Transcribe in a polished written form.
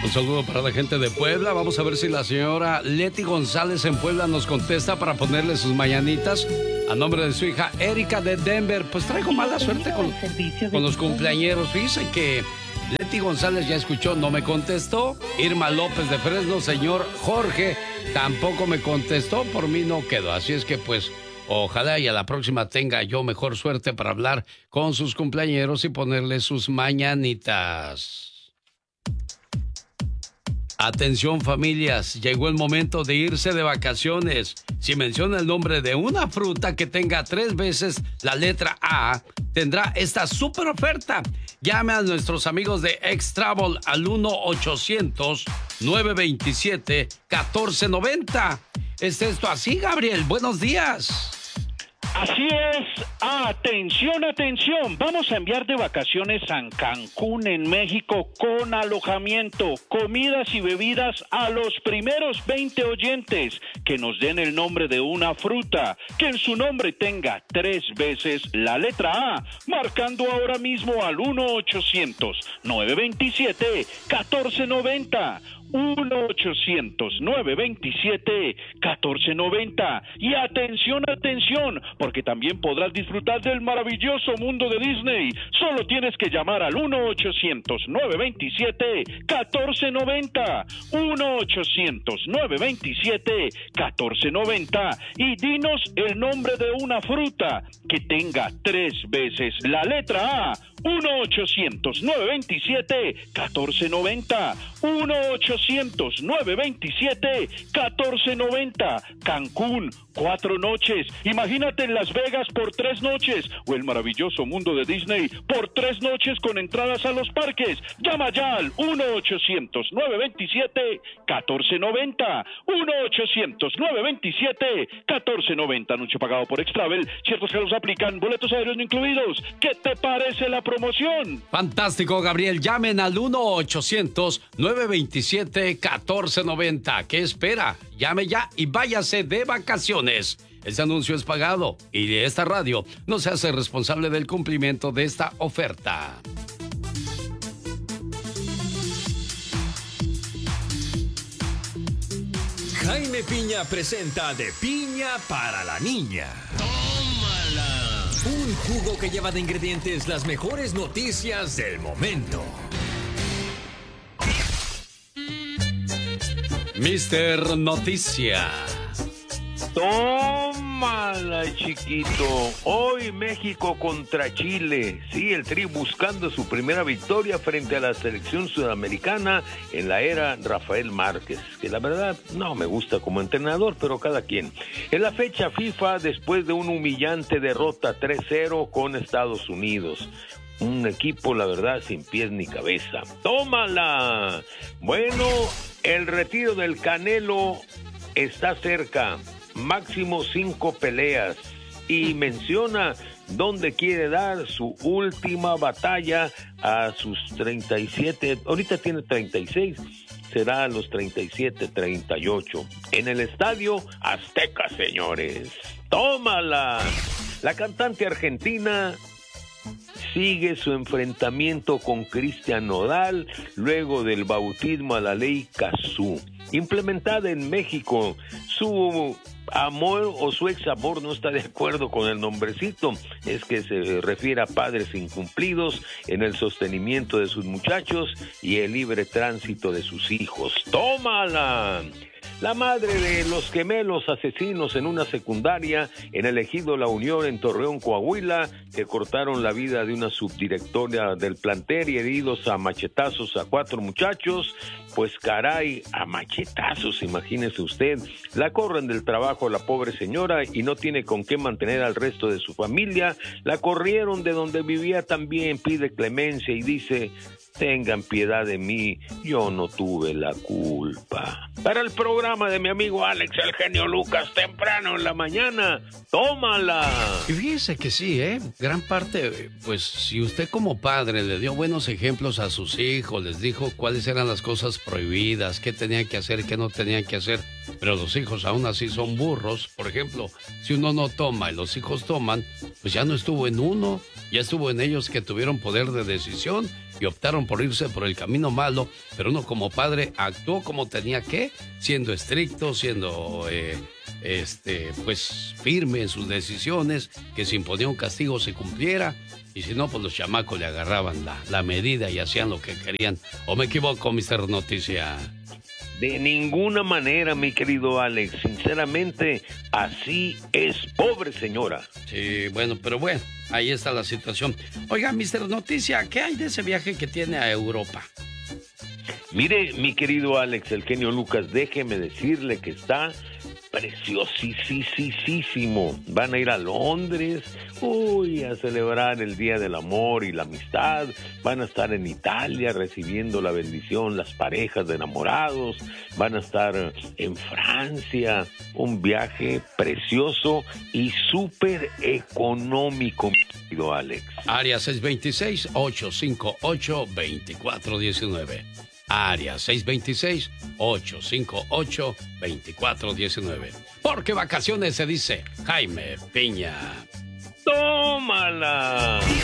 Un saludo para la gente de Puebla. Vamos a ver si la señora Leti González en Puebla nos contesta para ponerle sus mañanitas a nombre de su hija Erika de Denver. Pues traigo mala suerte con los cumpleañeros. Fíjense que Leti González ya escuchó, no me contestó. Irma López de Fresno, señor Jorge, tampoco me contestó. Por mí no quedó. Así es que pues ojalá y a la próxima tenga yo mejor suerte para hablar con sus cumpleañeros y ponerle sus mañanitas. Atención familias, llegó el momento de irse de vacaciones. Si menciona el nombre de una fruta que tenga 3 veces la letra A, tendrá esta super oferta. Llame a nuestros amigos de X-Travel al 1-800-927-1490. ¿Es esto así, Gabriel? Buenos días. Así es, atención, atención, vamos a enviar de vacaciones a Cancún, en México, con alojamiento, comidas y bebidas a los primeros 20 oyentes que nos den el nombre de una fruta, que en su nombre tenga 3 veces la letra A, marcando ahora mismo al 1-800-927-1490. 1-800-927-1490. Y atención, atención, porque también podrás disfrutar del maravilloso mundo de Disney. Solo tienes que llamar al 1-800-927-1490. 1-800-927-1490. Y dinos el nombre de una fruta que tenga 3 veces la letra A. 1-800-927-1490. 1-800-927-1490. Cancún, 4 noches. Imagínate en Las Vegas por 3 noches. O el maravilloso mundo de Disney por 3 noches con entradas a los parques. Llama ya al 1-800-927-1490. 1-800-927-1490. Anuncio pagado por X-Travel. Ciertos cargos aplican. Boletos aéreos no incluidos. ¿Qué te parece la promoción? Fantástico, Gabriel. Llamen al 1-800-927-1490. ¿Qué espera? Llame ya y váyase de vacaciones. Este anuncio es pagado y esta radio no se hace responsable del cumplimiento de esta oferta. Jaime Piña presenta De Piña para la Niña. ¡Tómala! Un jugo que lleva de ingredientes las mejores noticias del momento. Mister Noticia. Tómala, chiquito. Hoy México contra Chile. Sí, el Tri buscando su primera victoria frente a la selección sudamericana en la era Rafael Márquez, que la verdad no me gusta como entrenador, pero cada quien. En la fecha FIFA, después de una humillante derrota 3-0 con Estados Unidos. Un equipo, la verdad, sin pies ni cabeza. ¡Tómala! Bueno, el retiro del Canelo está cerca. Máximo 5 peleas. Y menciona dónde quiere dar su última batalla a sus 37. Ahorita tiene 36. Será a los 37, 38. En el Estadio Azteca, señores. ¡Tómala! La cantante argentina sigue su enfrentamiento con Cristian Nodal luego del bautismo a la ley Cazzu, implementada en México. Su amor o su ex amor no está de acuerdo con el nombrecito, es que se refiere a padres incumplidos en el sostenimiento de sus muchachos y el libre tránsito de sus hijos. ¡Tómala! La madre de los gemelos asesinos en una secundaria en el ejido La Unión en Torreón, Coahuila, que cortaron la vida de una subdirectora del plantel y heridos a machetazos a 4 muchachos, pues caray, a machetazos, imagínese usted. La corren del trabajo a la pobre señora y no tiene con qué mantener al resto de su familia. La corrieron de donde vivía también, pide clemencia y dice: tengan piedad de mí, yo no tuve la culpa. Para el programa de mi amigo Alex, el genio Lucas, temprano en la mañana, tómala. Y fíjese que sí, gran parte, pues si usted como padre le dio buenos ejemplos a sus hijos, les dijo cuáles eran las cosas prohibidas, qué tenían que hacer, qué no tenían que hacer, pero los hijos aún así son burros. Por ejemplo, si uno no toma y los hijos toman, pues ya no estuvo en uno, ya estuvo en ellos que tuvieron poder de decisión y optaron por irse por el camino malo, pero uno como padre actuó como tenía que, siendo estricto, siendo pues firme en sus decisiones, que si imponía un castigo se cumpliera, y si no, pues los chamacos le agarraban la medida y hacían lo que querían. ¿O me equivoco, Mr. Noticia? De ninguna manera, mi querido Alex. Sinceramente, así es, pobre señora. Sí, bueno, pero bueno, ahí está la situación. Oiga, Mr. Noticia, ¿qué hay de ese viaje que tiene a Europa? Mire, mi querido Alex, el genio Lucas, déjeme decirle que está preciosísimo. Van a ir a Londres, a celebrar el Día del Amor y la Amistad. Van a estar en Italia recibiendo la bendición, las parejas de enamorados. Van a estar en Francia. Un viaje precioso y súper económico, mi querido Alex. Área 626-858-2419. Área 626-858-2419. Porque vacaciones se dice Jaime Piña. ¡Tómala!